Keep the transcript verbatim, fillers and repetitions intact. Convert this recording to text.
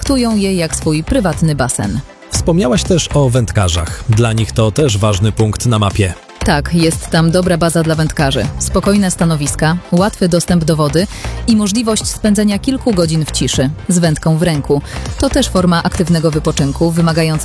traktują je jak swój prywatny basen. Wspomniałaś też o wędkarzach. Dla nich to też ważny punkt na mapie. Tak, jest tam dobra baza dla wędkarzy, spokojne stanowiska, łatwy dostęp do wody i możliwość spędzenia kilku godzin w ciszy, z wędką w ręku. To też forma aktywnego wypoczynku, wymagająca